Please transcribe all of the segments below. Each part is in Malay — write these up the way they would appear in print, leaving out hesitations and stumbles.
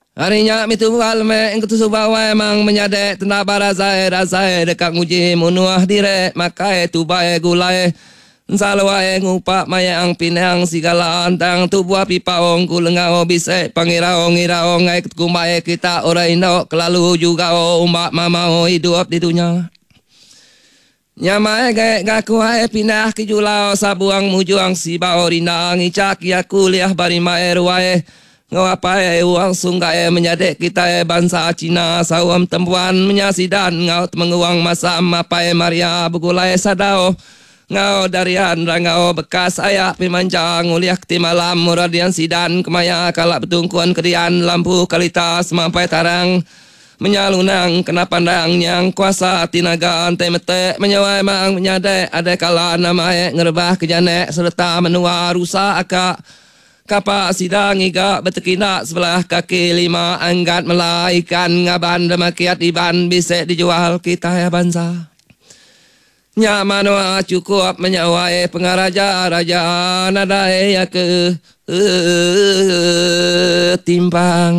Harinya mitual me engkutu subawa emang menyadek tena barazai dekat nguji munuah direk makai tubai gulai salwae ngupak mayang pinang sigala antang tubuh pipaong kulengau bisek pangiraong iraong ngai kumbae kita orang Indo kelalu juga umbak mamau hidup di dunia. Nyamae gak ngaku hae pindah ke julau sabuang mujuang si baorina ngicak ya kuliah bari mae ruae ngawapai uang sunggai menyadek kita bangsa Cina sawam tempuan menyasidan ngau menguang masa mapai Maria begulai sadao ngau darian rangau bekas ayak pimanjang uliah ti malam muradian sidan kemaya kalak betungkuan kedian lampu kalitas sampai tarang menyalunang kena pandang yang kuasa tinaga antai metek menyawai mang menyadek ada kala nama ngerebah kejanek serta menua rusak akak Kapa sidang iga betekina sebelah kaki 5 anggat melaikan ngaban demakiat iban bisek dijual kita ya bangsa. Nyamanwa cukup menyawai pengaraja raja nadai ya ke timbang.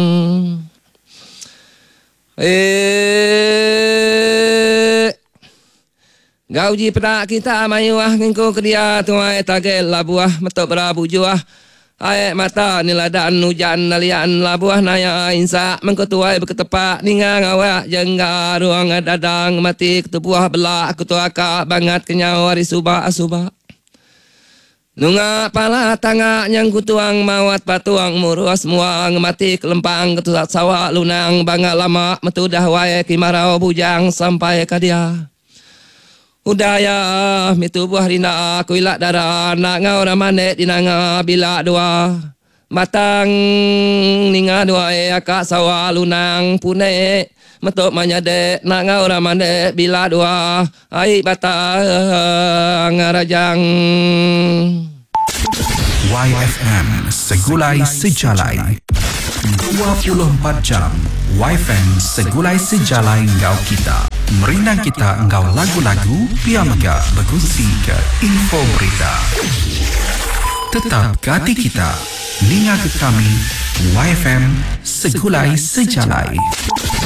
Gauji pedak kita mayuah ngengko kedia tuai tagel labuah metok berabu juah. Aek mata niladan hujan nalian labuah naya insa mengketuai berketepak ningang awak jengga ruang dadang mati ketepuah belak ketuaka bangat kenyau hari subah asubah. Nunga pala tangak yang kutuang mawat patuang murus muang mati kelempang ketusat sawak lunang bangga lama metudah wae kimarau bujang sampai kadia. Udaya mitu buah rina aku ilak darah nak ngau ramane dinanga bila dua matang ninga dua akak sawa lunang pune metok manyade nak ngau ramane bila dua ai batang rajang. YFM Segulai Sejalai 24 jam YFM Segulai Sejalai engkau kita merinang kita engkau lagu-lagu piamaga berkongsi ke info berita tetap ke hati kita ninga ke kami YFM Segulai Sejalai.